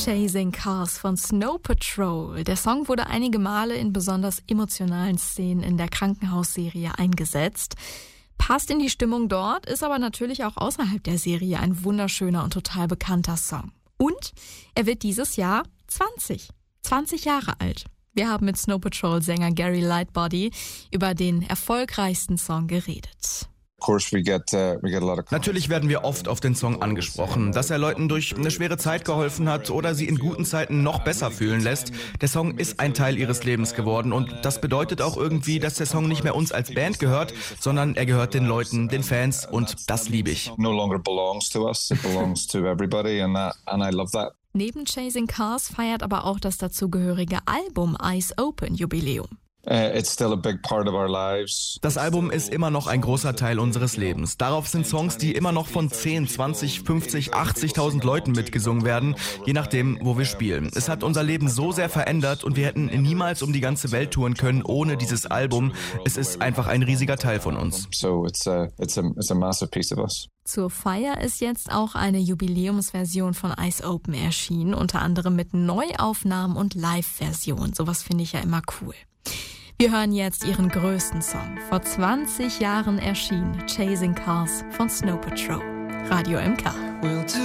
Chasing Cars von Snow Patrol. Der Song wurde einige Male in besonders emotionalen Szenen in der Krankenhausserie eingesetzt. Passt in die Stimmung dort, ist aber natürlich auch außerhalb der Serie ein wunderschöner und total bekannter Song. Und er wird dieses Jahr 20 Jahre alt. Wir haben mit Snow Patrol-Sänger Gary Lightbody über den erfolgreichsten Song geredet. Natürlich werden wir oft auf den Song angesprochen, dass er Leuten durch eine schwere Zeit geholfen hat oder sie in guten Zeiten noch besser fühlen lässt. Der Song ist ein Teil ihres Lebens geworden und das bedeutet auch irgendwie, dass der Song nicht mehr uns als Band gehört, sondern er gehört den Leuten, den Fans und das liebe ich. Neben Chasing Cars feiert aber auch das dazugehörige Album Eyes Open Jubiläum. Das Album ist immer noch ein großer Teil unseres Lebens. Darauf sind Songs, die immer noch von 10, 20, 50, 80.000 Leuten mitgesungen werden, je nachdem, wo wir spielen. Es hat unser Leben so sehr verändert und wir hätten niemals um die ganze Welt touren können ohne dieses Album. Es ist einfach ein riesiger Teil von uns. Zur Feier ist jetzt auch eine Jubiläumsversion von Eyes Open erschienen, unter anderem mit Neuaufnahmen und Live-Versionen. Sowas finde ich ja immer cool. Wir hören jetzt ihren größten Song. Vor 20 Jahren erschienen, Chasing Cars von Snow Patrol. Radio MK.